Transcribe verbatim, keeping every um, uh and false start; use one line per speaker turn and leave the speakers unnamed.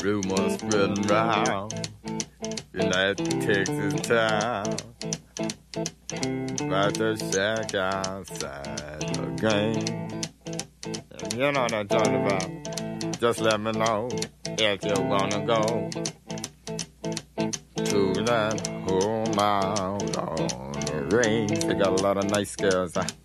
Rumors spreading round in that Texas town about the shack outside the game. And you know what I'm talking about. Just let me know if you wanna go to that home out on the range. They got a lot of nice girls.